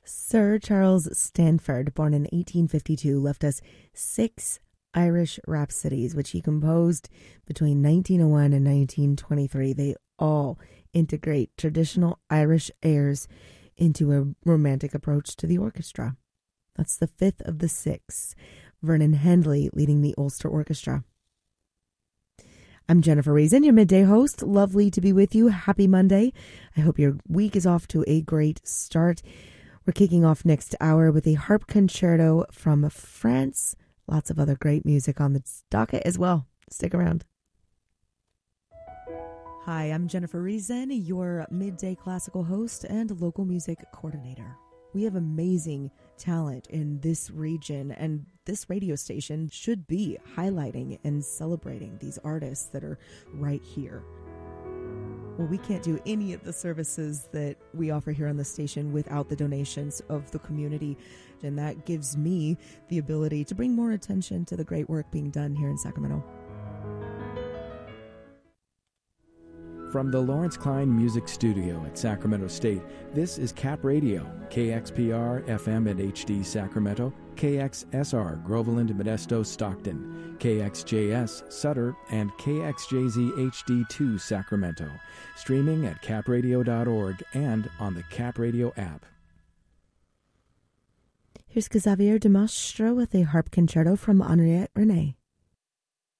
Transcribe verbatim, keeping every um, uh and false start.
Sir Charles Stanford, born in eighteen fifty-two, left us six Irish rhapsodies, which he composed between nineteen oh one and nineteen twenty-three. They all integrate traditional Irish airs into a romantic approach to the orchestra. That's the fifth of the six. Vernon Hendley leading the Ulster Orchestra. I'm Jennifer Reason, your midday host. Lovely to be with you. Happy Monday. I hope your week is off to a great start. We're kicking off next hour with a harp concerto from France. Lots of other great music on the docket as well. Stick around. Hi, I'm Jennifer Reason, your midday classical host and local music coordinator. We have amazing talent in this region, and this radio station should be highlighting and celebrating these artists that are right here. Well, we can't do any of the services that we offer here on the station without the donations of the community, and that gives me the ability to bring more attention to the great work being done here in Sacramento. From the Lawrence Klein Music Studio at Sacramento State, this is Cap Radio, K X P R F M and H D Sacramento, K X S R Groveland, Modesto, Stockton, K X J S Sutter, and K X J Z H D two Sacramento. Streaming at cap radio dot org and on the Cap Radio app. Here's Xavier de Maestro with a harp concerto from Henriette Renee.